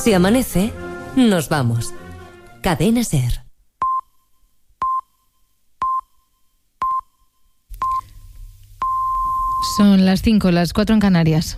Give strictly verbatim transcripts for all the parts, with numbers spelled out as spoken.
Si amanece, nos vamos. Cadena SER. Son las cinco, las cuatro en Canarias.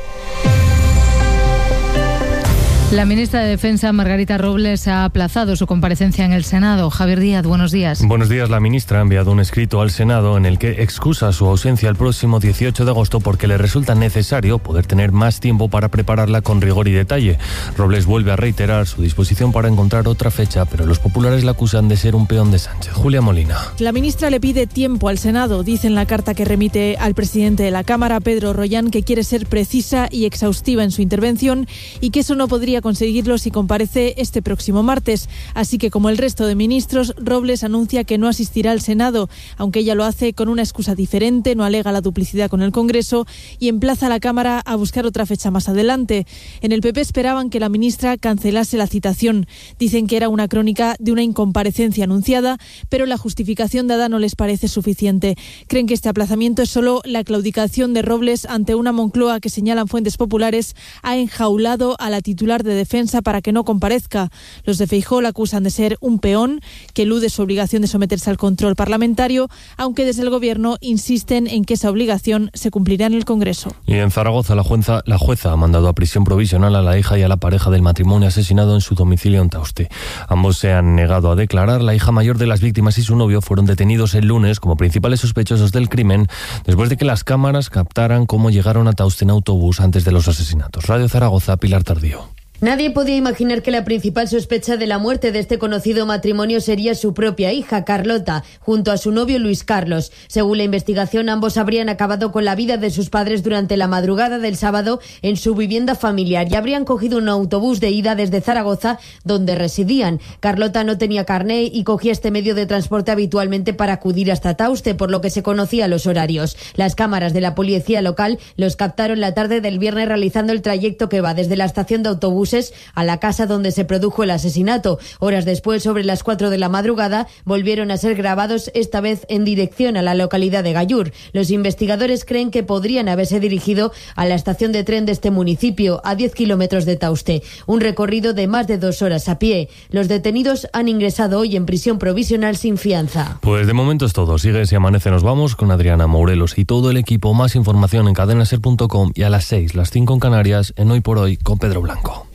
La ministra de Defensa, Margarita Robles, ha aplazado su comparecencia en el Senado. Javier Díaz, buenos días. Buenos días. La ministra ha enviado un escrito al Senado en el que excusa su ausencia el próximo dieciocho de agosto porque le resulta necesario poder tener más tiempo para prepararla con rigor y detalle. Robles vuelve a reiterar su disposición para encontrar otra fecha, pero los populares la acusan de ser un peón de Sánchez. Julia Molina. La ministra le pide tiempo al Senado. Dice en la carta que remite al presidente de la Cámara, Pedro Rollán, que quiere ser precisa y exhaustiva en su intervención y que eso no podría conseguirlo si comparece este próximo martes. Así que, como el resto de ministros, Robles anuncia que no asistirá al Senado, aunque ella lo hace con una excusa diferente, no alega la duplicidad con el Congreso y emplaza a la Cámara a buscar otra fecha más adelante. En el P P esperaban que la ministra cancelase la citación. Dicen que era una crónica de una incomparecencia anunciada, pero la justificación dada no les parece suficiente. Creen que este aplazamiento es solo la claudicación de Robles ante una Moncloa que, señalan fuentes populares, ha enjaulado a la titular de Defensa para que no comparezca. Los de Feijóo la acusan de ser un peón que elude su obligación de someterse al control parlamentario, aunque desde el Gobierno insisten en que esa obligación se cumplirá en el Congreso. Y en Zaragoza, la jueza, la jueza ha mandado a prisión provisional a la hija y a la pareja del matrimonio asesinado en su domicilio en Tauste. Ambos se han negado a declarar. La hija mayor de las víctimas y su novio fueron detenidos el lunes como principales sospechosos del crimen después de que las cámaras captaran cómo llegaron a Tauste en autobús antes de los asesinatos. Radio Zaragoza, Pilar Tardío. Nadie podía imaginar que la principal sospecha de la muerte de este conocido matrimonio sería su propia hija, Carlota, junto a su novio Luis Carlos. Según la investigación, ambos habrían acabado con la vida de sus padres durante la madrugada del sábado en su vivienda familiar y habrían cogido un autobús de ida desde Zaragoza, donde residían. Carlota no tenía carné y cogía este medio de transporte habitualmente para acudir hasta Tauste, por lo que se conocía los horarios. Las cámaras de la policía local los captaron la tarde del viernes realizando el trayecto que va desde la estación de autobuses a la casa donde se produjo el asesinato. Horas después, sobre las cuatro de la madrugada, volvieron a ser grabados, esta vez en dirección a la localidad de Gallur. Los investigadores creen que podrían haberse dirigido a la estación de tren de este municipio, a diez kilómetros de Tauste. Un recorrido de más de dos horas a pie. Los detenidos han ingresado hoy en prisión provisional sin fianza. Pues de momento es todo. Sigue Si Amanece Nos Vamos con Adriana Mourelos y todo el equipo. Más información en cadena ser punto com y a las seis, las cinco en Canarias, en Hoy por Hoy con Pedro Blanco.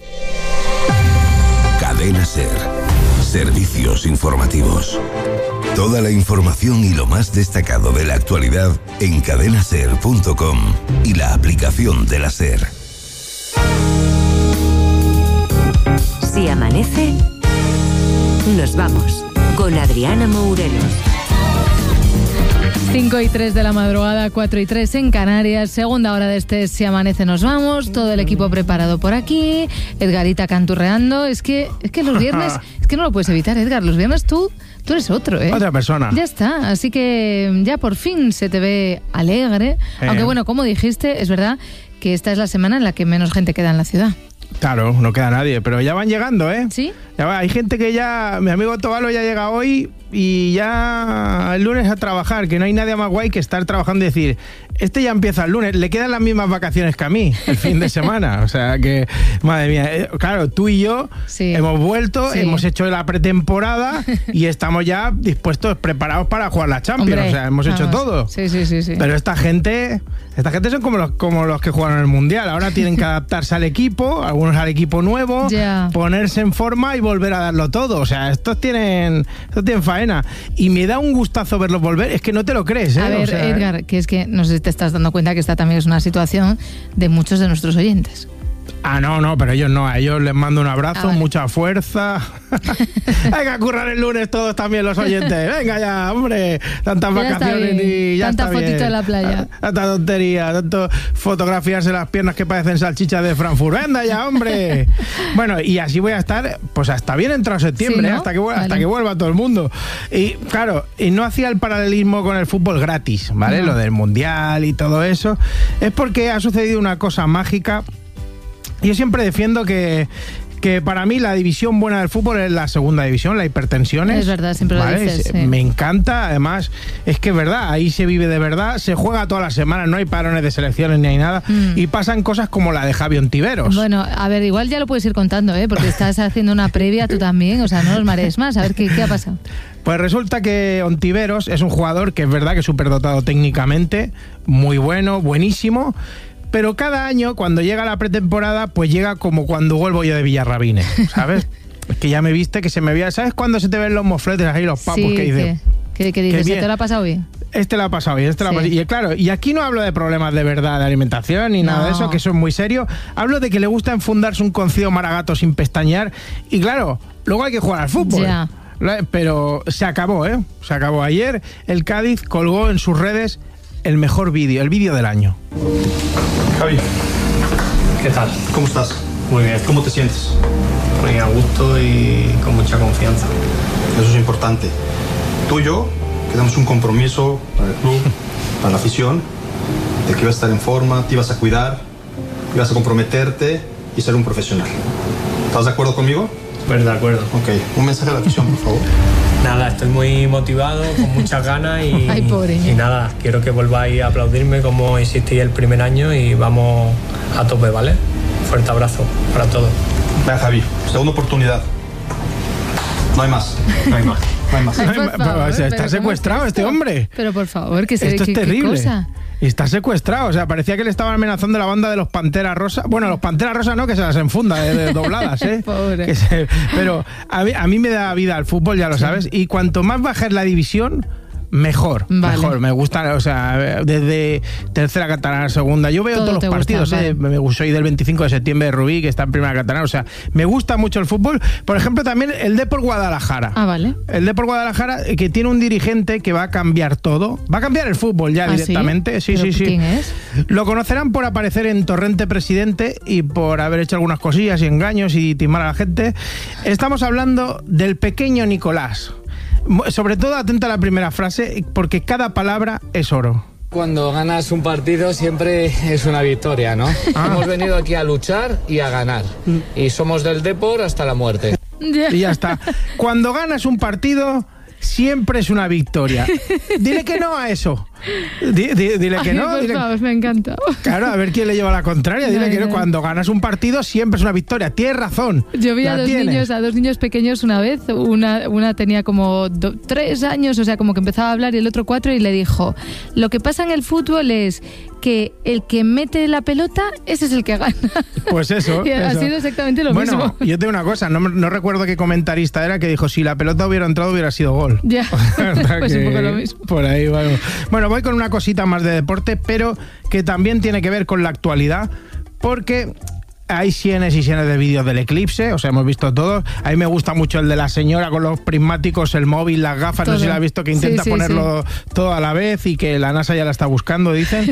Cadena SER. Servicios informativos. Toda la información y lo más destacado de la actualidad en cadena ser punto com y la aplicación de la SER. Si amanece, nos vamos con Adriana Mourelos. cinco y tres de la madrugada, cuatro y tres en Canarias, segunda hora de este Si Amanece Nos Vamos, todo el equipo preparado por aquí, Edgarita canturreando, es que, es que los viernes, es que no lo puedes evitar, Edgar, los viernes tú, tú eres otro, ¿eh? Otra persona. Ya está, así que ya por fin se te ve alegre, eh. aunque bueno, como dijiste, es verdad que esta es la semana en la que menos gente queda en la ciudad. Claro, no queda nadie, pero ya van llegando, ¿eh? ¿Sí? Ya va, hay gente que ya, mi amigo Tobalo ya llega hoy y ya el lunes a trabajar, que no hay nadie más guay que estar trabajando y decir, este ya empieza el lunes, le quedan las mismas vacaciones que a mí, el fin de semana, o sea que, madre mía, claro, tú y yo sí. hemos vuelto, sí. hemos hecho la pretemporada y estamos ya dispuestos, preparados para jugar la Champions, Hombre, o sea, hemos vamos. hecho todo. Sí, sí, sí, sí. Pero esta gente, esta gente son como los, como los que jugaron el Mundial, ahora tienen que adaptarse al equipo, algunos al equipo nuevo, yeah. ponerse en forma y volver a darlo todo, o sea, estos tienen, estos tienen faena, y me da un gustazo verlos volver, es que no te lo crees, ¿eh? A ver, o sea, Edgar, que es que no sé si te estás dando cuenta que esta también es una situación de muchos de nuestros oyentes. Ah, no, no, pero ellos no, a ellos les mando un abrazo, ah, vale. mucha fuerza. Venga a currar el lunes todos también los oyentes. Venga ya, hombre, tantas ya vacaciones y ya Tanta está bien. fotito en la playa. Tanta tontería, tanto fotografiarse las piernas que parecen salchichas de Frankfurt. Venga ya, hombre. Bueno, y así voy a estar, pues hasta bien entrado septiembre, sí, ¿no? hasta, que, vale. hasta que vuelva todo el mundo. Y claro, y no hacía el paralelismo con el fútbol gratis, ¿vale? No. Lo del Mundial y todo eso. Es porque ha sucedido una cosa mágica. Yo siempre defiendo que, que para mí la división buena del fútbol es la segunda división, la hipertensión. Es verdad, siempre lo ¿vale? dices. Sí. Me encanta, además, es que es verdad, ahí se vive de verdad, se juega todas las semanas, no hay parones de selecciones ni hay nada, mm. y pasan cosas como la de Javi Ontiveros. Bueno, a ver, igual ya lo puedes ir contando, ¿eh? Porque estás haciendo una previa tú también, o sea, no nos marees más, a ver qué, qué ha pasado. Pues resulta que Ontiveros es un jugador que es verdad que es superdotado técnicamente, muy bueno, buenísimo, pero cada año cuando llega la pretemporada, pues llega como cuando vuelvo yo de Villarrabine, ¿sabes? Es que ya me viste que se me veía, ¿sabes cuando se te ven los mofletes ahí, los papos sí, que dices? Que, que dices, ¿se te lo ha pasado bien? Este lo ha pasado bien, este sí. lo ha pasado bien. Y claro, y aquí no hablo de problemas de verdad, de alimentación ni no. nada de eso, que eso es muy serio. Hablo de que le gusta enfundarse un concío maragato sin pestañear. Y claro, luego hay que jugar al fútbol. Ya. Pero se acabó, ¿eh? Se acabó. Ayer el Cádiz colgó en sus redes el mejor vídeo, el vídeo del año. Javi, ¿qué tal? ¿Cómo estás? Muy bien. ¿Cómo te sientes? Muy a gusto y con mucha confianza. Eso es importante. Tú y yo quedamos un compromiso para el club, para la afición, de que ibas a estar en forma, te ibas a cuidar, ibas a comprometerte y ser un profesional. ¿Estás de acuerdo conmigo? Pues de acuerdo. Ok, un mensaje a la afición, por favor. Nada, estoy muy motivado, con muchas ganas y, Ay, pobre. y nada, quiero que volváis a aplaudirme como hicisteis el primer año y vamos a tope, ¿vale? Fuerte abrazo para todos. Vea, Javi, segunda oportunidad. No hay más. No hay más. No hay más. Ay, por favor, o sea, está pero secuestrado ¿cómo es este esto? hombre. Pero por favor, que se Esto qué, es terrible. qué cosa. Y está secuestrado, o sea, parecía que le estaban amenazando la banda de los Panteras Rosa. Bueno, los Panteras Rosa no, que se las enfunda de, de dobladas, ¿eh? Pobre. Que se, pero a mí, a mí me da vida al fútbol, ya lo sí. sabes, y cuanto más baja es la división, mejor, vale. mejor, me gusta, o sea, desde tercera catalana a segunda, yo veo Todo todos los partidos, gusta, eh, vale. me soy del veinticinco de septiembre de Rubí, que está en primera catalana, o sea, me gusta mucho el fútbol, por ejemplo también el Depor Guadalajara, ah, vale. el Depor Guadalajara que tiene un dirigente que va a cambiar todo, va a cambiar el fútbol ya ¿Ah, directamente, sí, sí, sí, ¿quién es? Lo conocerán por aparecer en Torrente Presidente y por haber hecho algunas cosillas y engaños y timar a la gente. Estamos hablando del pequeño Nicolás. Sobre todo atenta a la primera frase, porque cada palabra es oro. Cuando ganas un partido siempre es una victoria, ¿no? Ah. Hemos venido aquí a luchar y a ganar. Y somos del Depor hasta la muerte. Y ya está. Cuando ganas un partido siempre es una victoria. Dile que no a eso. Dile, dile que Ay, no. Por dile... favor, me encanta. Claro, a ver quién le lleva la contraria. Dile ay, que no, cuando ganas un partido siempre es una victoria. Tienes razón. Yo vi a dos, niños, a dos niños pequeños una vez. Una, una tenía como do, tres años, o sea, como que empezaba a hablar, y el otro cuatro, y le dijo: lo que pasa en el fútbol es que el que mete la pelota, ese es el que gana. Pues eso. Y ha eso. sido exactamente lo bueno, mismo. Yo tengo una cosa, no, no recuerdo qué comentarista era que dijo: si la pelota hubiera entrado hubiera sido gol. Ya, pues un poco lo mismo. Por ahí, bueno. Bueno, voy con una cosita más de deporte, pero que también tiene que ver con la actualidad, porque hay cienes y cienes de vídeos del eclipse, o sea, hemos visto todos. A mí me gusta mucho el de la señora con los prismáticos, el móvil, las gafas, todo. No sé si la has visto, que intenta sí, sí, ponerlo sí. todo a la vez y que la NASA ya la está buscando, dicen,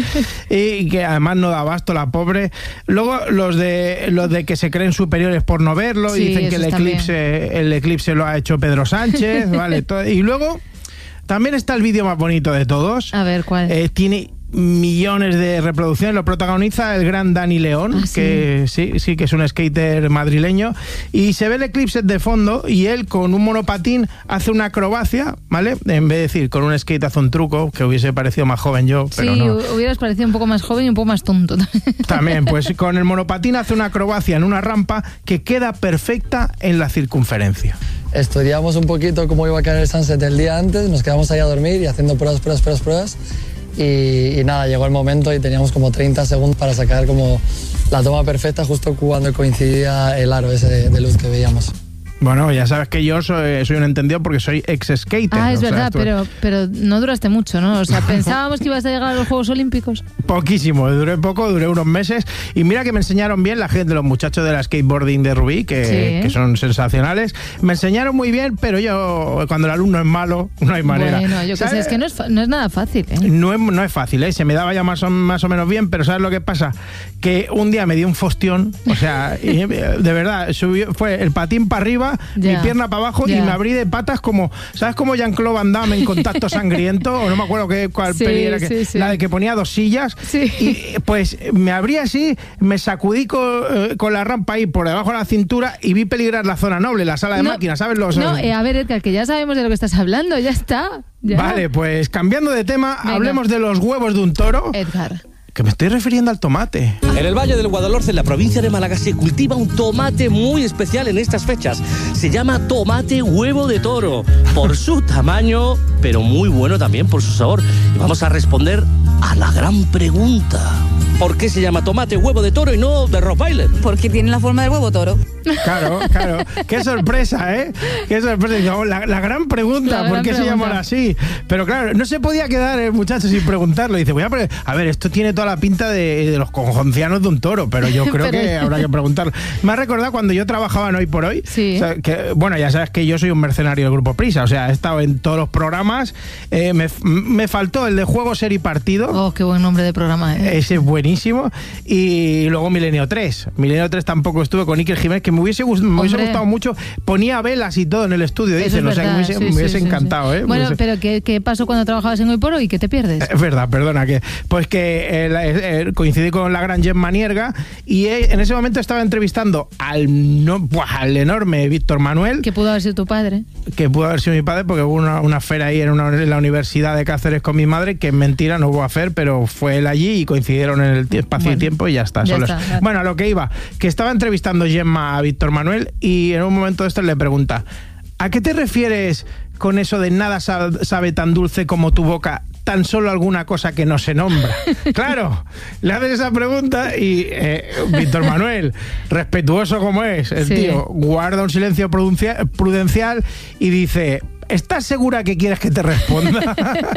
y que además no da abasto la pobre. Luego los de los de que se creen superiores por no verlo, sí, y dicen que el eclipse, el eclipse lo ha hecho Pedro Sánchez, vale, todo. Y luego también está el vídeo más bonito de todos. A ver, ¿cuál? Eh, tiene millones de reproducciones, lo protagoniza el gran Dani León, ah, que sí. sí, sí que es un skater madrileño, y se ve el eclipse de fondo y él con un monopatín hace una acrobacia, ¿vale? En vez de decir con un skate hace un truco, que hubiese parecido más joven yo, pero sí, no. hubieras parecido un poco más joven y un poco más tonto. También, pues con el monopatín hace una acrobacia en una rampa que queda perfecta en la circunferencia. Estudiamos un poquito cómo iba a caer el sunset el día antes, nos quedamos ahí a dormir y haciendo pruebas, pruebas, pruebas, pruebas. Y, y nada, llegó el momento y teníamos como treinta segundos para sacar como la toma perfecta justo cuando coincidía el aro ese de, de luz que veíamos. Bueno, ya sabes que yo soy, soy un entendido porque soy ex-skater. Ah, es o sea, verdad, esto... pero, pero no duraste mucho, ¿no? O sea, pensábamos que ibas a llegar a los Juegos Olímpicos. Poquísimo, duré poco, duré unos meses. Y mira que me enseñaron bien la gente, los muchachos de la skateboarding de Rubí, que, sí. que son sensacionales. Me enseñaron muy bien, pero yo, cuando el alumno es malo, no hay manera. Bueno, yo que sé, es que no es, no es nada fácil, ¿eh? No es, no es fácil, ¿eh? Se me daba ya más o, más o menos bien, pero ¿sabes lo que pasa? Que un día me dio un fostión, o sea, y, de verdad, subió, fue el patín para arriba arriba, Ya. mi pierna para abajo Ya. y me abrí de patas como, ¿sabes cómo Jean-Claude Van Damme en Contacto Sangriento? O no me acuerdo qué, cuál Sí, peli era, que, sí, sí. la de que ponía dos sillas. Sí. Y pues me abrí así, me sacudí con, eh, con la rampa ahí por debajo de la cintura y vi peligrar la zona noble, la sala de No, máquinas, ¿sabes? Los, No, eh, a ver, Edgar, que ya sabemos de lo que estás hablando, ya está. Ya. Vale, pues cambiando de tema, Venga. hablemos de los huevos de un toro. Edgar. Que me estoy refiriendo al tomate. En el Valle del Guadalhorce, en la provincia de Málaga, se cultiva un tomate muy especial en estas fechas. Se llama tomate huevo de toro, por su tamaño, pero muy bueno también por su sabor. Y vamos a responder a la gran pregunta. ¿Por qué se llama tomate huevo de toro y no de Rottweiler? Porque tiene la forma del huevo toro. Claro, claro. Qué sorpresa, ¿eh? Qué sorpresa. Digo, La, la gran pregunta, La ¿por gran qué se pregunta. llaman así? Pero claro, no se podía quedar el muchacho sin preguntarlo. Dice, voy a, pre- a ver, esto tiene toda la pinta de, de los cojoncianos de un toro, pero yo creo Pero- que habrá que preguntarlo. Me ha recordado cuando yo trabajaba en Hoy por Hoy. Sí. O sea, que, bueno, ya sabes que yo soy un mercenario del Grupo Prisa. O sea, he estado en todos los programas. Eh, me, me faltó el de Juego, Ser y Partido. Oh, qué buen nombre de programa, ¿eh? Ese es buenísimo. Y luego Milenio tres. Milenio tres tampoco estuve con Iker Jiménez, que me hubiese, gust- me hubiese Hombre. gustado mucho. Ponía velas y todo en el estudio, Eso dicen. es O sea, que me verdad, hubiese, sí, me sí, hubiese sí, encantado, sí. ¿eh? Me Bueno, hubiese- pero ¿qué, ¿qué pasó cuando trabajabas en Hoy por Hoy? ¿Qué te pierdes? Es verdad, perdona, que pues que eh, la- eh, coincidí con la gran Gemma Nierga y eh, en ese momento estaba entrevistando al, no, buah, al enorme Víctor Manuel, Que pudo haber sido tu padre. que pudo haber sido mi padre porque hubo una, una feria ahí en, una- en la Universidad de Cáceres con mi madre, que es mentira, no hubo afer, pero fue él allí y coincidieron en el tie- espacio Bueno, y tiempo y ya está. ya solo está, eso. ya. Bueno, a lo que iba, que estaba entrevistando Gemma a Víctor Manuel y en un momento de esto le pregunta, ¿a qué te refieres con eso de nada sa- sabe tan dulce como tu boca? Tan solo alguna cosa que no se nombra. Claro, le haces esa pregunta y eh, Víctor Manuel, respetuoso como es, el Sí. tío, guarda un silencio prudencia- prudencial y dice, ¿estás segura que quieres que te responda?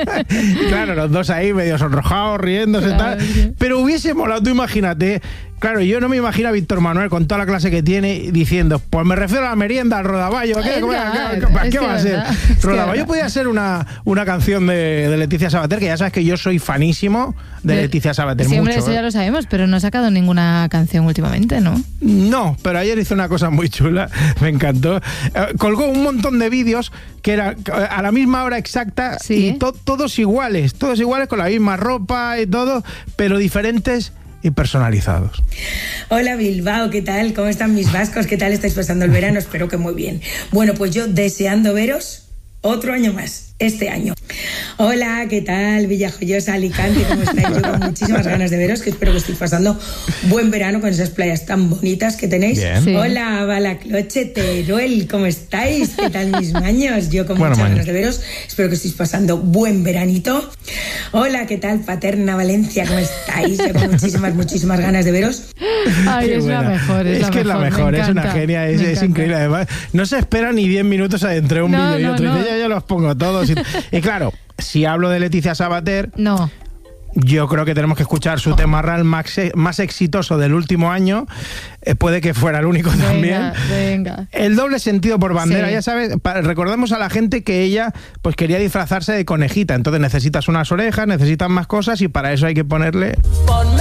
Claro, los dos ahí medio sonrojados, riéndose y Claro, tal. sí. Pero hubiese molado, tú imagínate. Claro, yo no me imagino a Víctor Manuel con toda la clase que tiene diciendo, pues me refiero a la merienda, al rodaballo. ¿Qué, Es ¿Cómo- verdad, qué- ¿Para es qué que va a es ser? verdad, es que Rodaballo es podía ser una, una canción de, de Leticia Sabater, que ya sabes que yo soy fanísimo de De- Leticia Sabater. Sí, hombre, mucho, eso ¿eh? ya lo sabemos, pero no ha sacado ninguna canción últimamente, ¿no? No, pero ayer hizo una cosa muy chula, me encantó. Eh, colgó un montón de vídeos que eran eh, a la misma hora exacta Sí. y to- todos iguales, todos iguales con la misma ropa y todo, pero diferentes y personalizados. Hola Bilbao, ¿qué tal? ¿Cómo están mis vascos? ¿Qué tal estáis pasando el verano? Espero que muy bien. Bueno, pues yo deseando veros otro año más, este año. Hola, ¿qué tal? Villajoyosa, Alicante, ¿cómo estáis? Yo con muchísimas ganas de veros, que espero que estéis pasando buen verano con esas playas tan bonitas que tenéis. Bien. Sí. Hola, Balacloche, Teruel, ¿cómo estáis? ¿Qué tal mis maños? Yo con Bueno, muchas maños. ganas de veros, espero que estéis pasando buen veranito. Hola, ¿qué tal? Paterna, Valencia, ¿cómo estáis? Yo con muchísimas, muchísimas ganas de veros. Ay, Qué es la buena. mejor, es, la que mejor, es la me mejor, es una encanta, genia, es, me es encanta. increíble. Además, no se espera ni diez minutos entre un No, vídeo y no, otro. no. Dice, yo ya los pongo todos. Y, y claro, si hablo de Leticia Sabater, No. yo creo que tenemos que escuchar su tema real más, más exitoso del último año. Eh, puede que fuera el único también. Venga, venga. El doble sentido por bandera, Sí. ya sabes, pa- recordemos a la gente que ella pues quería disfrazarse de conejita, entonces necesitas unas orejas, necesitas más cosas y para eso hay que ponerle...